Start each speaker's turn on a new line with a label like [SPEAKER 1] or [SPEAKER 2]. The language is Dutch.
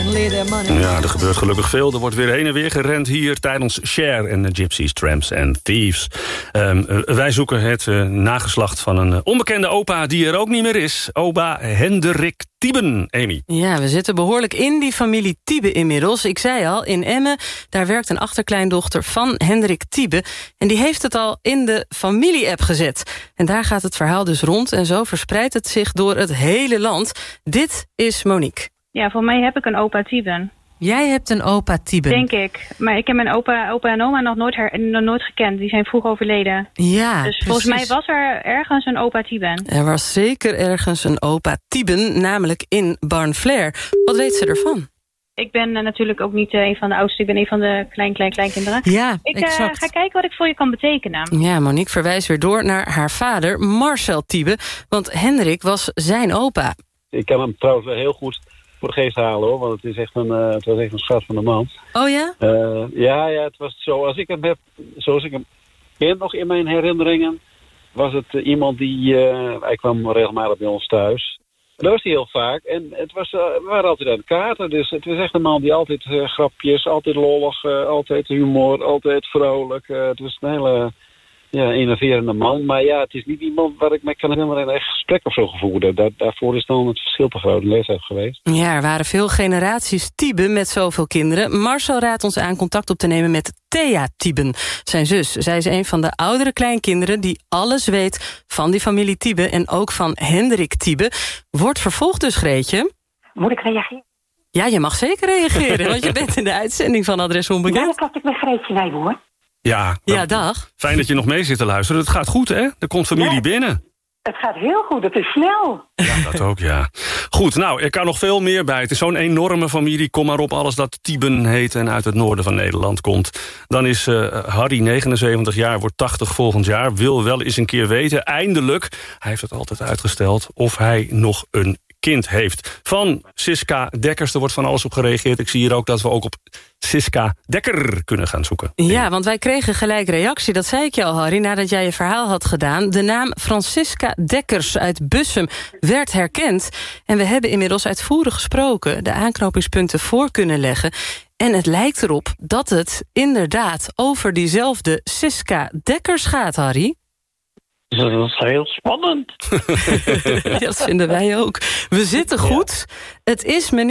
[SPEAKER 1] clear their money.
[SPEAKER 2] Ja, er gebeurt gelukkig veel. Er wordt weer heen en weer gerend hier tijdens Cher en de Gypsies, Tramps en Thieves. Wij zoeken het nageslacht van een onbekende opa die er ook niet meer is. Opa Hendrik Tieben, Amy.
[SPEAKER 3] Ja, we zitten behoorlijk in die familie Tiebe inmiddels. Ik zei al, in Emmen, daar werkt een achterkleindochter van Hendrik Tiebe. En die heeft het al in de familie-app gezet. En daar gaat het verhaal dus rond. En zo verspreidt het zich door het hele land. Dit is Monique.
[SPEAKER 4] Ja, voor mij heb ik een opa Tieben.
[SPEAKER 3] Jij hebt een opa Tieben.
[SPEAKER 4] Denk ik. Maar ik heb mijn opa en oma nog nooit gekend. Die zijn vroeg overleden.
[SPEAKER 3] Ja,
[SPEAKER 4] dus volgens mij was er ergens een opa Tieben.
[SPEAKER 3] Er was zeker ergens een opa Tieben, namelijk in Barnflair. Wat weet ze ervan?
[SPEAKER 4] Ik ben natuurlijk ook niet een van de oudste. Ik ben een van de kleinkinderen.
[SPEAKER 3] Ja,
[SPEAKER 4] ik
[SPEAKER 3] exact.
[SPEAKER 4] Ga kijken wat ik voor je kan betekenen.
[SPEAKER 3] Ja, Monique verwijst weer door naar haar vader, Marcel Tiebe. Want Hendrik was zijn opa.
[SPEAKER 5] Ik kan hem trouwens wel heel goed voor de geest halen, hoor. Want het was echt een schat van een man.
[SPEAKER 3] Oh ja?
[SPEAKER 5] Ja, het was zo. Als ik hem heb, zoals ik hem ken nog in mijn herinneringen, was het iemand die... hij kwam regelmatig bij ons thuis. Dat was hij heel vaak. En we waren altijd aan het kaarten. Dus het was echt een man die altijd grapjes, altijd lollig, altijd humor, altijd vrolijk. Het was een hele innoverende man. Maar ja, het is niet iemand waar ik me kan herinneren een echt gesprek of zo gevoerd. Daarvoor is dan het verschil te groot in leeftijd geweest.
[SPEAKER 3] Ja, er waren veel generaties Tiebe met zoveel kinderen. Marcel raadt ons aan contact op te nemen met Thea Tieben, zijn zus. Zij is een van de oudere kleinkinderen die alles weet van die familie Tiebe en ook van Hendrik Tiebe. Wordt vervolgd dus, Greetje.
[SPEAKER 6] Moet ik reageren?
[SPEAKER 3] Ja, je mag zeker reageren, want je bent in de uitzending van Adres Onbekend.
[SPEAKER 6] Ja, dat ik met Greetje mee, hoor.
[SPEAKER 3] Ja, dag.
[SPEAKER 2] Fijn dat je nog mee zit te luisteren. Het gaat goed, hè? Er komt familie binnen.
[SPEAKER 6] Het gaat heel goed, het is snel.
[SPEAKER 2] Ja, dat ook, ja. Goed, nou, er kan nog veel meer bij. Het is zo'n enorme familie. Kom maar op, alles dat Tieben heet en uit het noorden van Nederland komt. Dan is Harry 79 jaar, wordt 80 volgend jaar. Wil wel eens een keer weten, eindelijk, hij heeft het altijd uitgesteld, of hij nog een kind heeft. Van Siska Dekkers, er wordt van alles op gereageerd. Ik zie hier ook dat we ook op Siska Dekker kunnen gaan zoeken.
[SPEAKER 3] Ja, want wij kregen gelijk reactie, dat zei ik je al, Harry, nadat jij je verhaal had gedaan. De naam Francisca Dekkers uit Bussum werd herkend. En we hebben inmiddels uitvoerig gesproken, de aanknopingspunten voor kunnen leggen. En het lijkt erop dat het inderdaad over diezelfde Siska Dekkers gaat, Harry.
[SPEAKER 7] Dat is heel spannend.
[SPEAKER 3] Dat vinden wij ook. We zitten goed. Het is meneer